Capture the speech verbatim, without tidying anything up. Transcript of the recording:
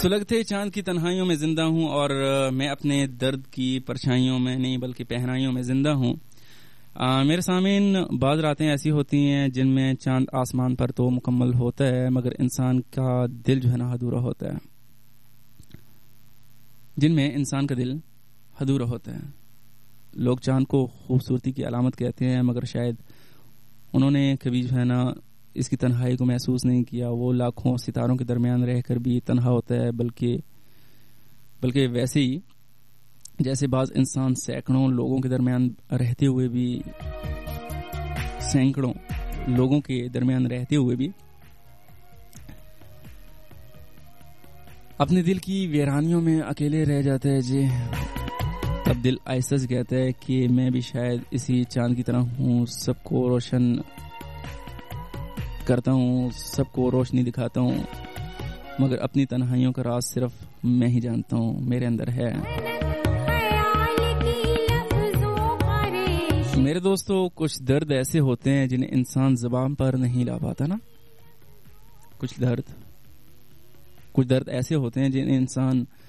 سلگتے چاند کی تنہائیوں میں زندہ ہوں اور میں اپنے درد کی پرچھائیوں میں نہیں بلکہ پہنائیوں میں زندہ ہوں. آ, میرے سامعین، بعض راتیں ایسی ہوتی ہیں جن میں چاند آسمان پر تو مکمل ہوتا ہے مگر انسان کا دل جو ہے نا ادھورا ہوتا ہے. جن میں انسان کا دل ادھورا ہوتا ہے. لوگ چاند کو خوبصورتی کی علامت کہتے ہیں مگر شاید انہوں نے کبھی جو ہے نا اس کی تنہائی کو محسوس نہیں کیا. وہ لاکھوں ستاروں کے درمیان رہ کر بھی تنہا ہوتا ہے، بلکہ بلکہ ویسے ہی جیسے بعض انسان سینکڑوں لوگوں کے درمیان رہتے ہوئے بھی سینکڑوں لوگوں کے درمیان رہتے ہوئے بھی اپنے دل کی ویرانیوں میں اکیلے رہ جاتا ہے. جی تب دل ایسا کہتا ہے کہ میں بھی شاید اسی چاند کی طرح ہوں، سب کو روشن کرتا ہوں، سب کو روشنی دکھاتا ہوں، مگر اپنی تنہائیوں کا راز صرف میں ہی جانتا ہوں، میرے اندر ہے. میرے دوستو، کچھ درد ایسے ہوتے ہیں جنہیں انسان زبان پر نہیں لا پاتا نا. کچھ درد کچھ درد ایسے ہوتے ہیں جنہیں انسان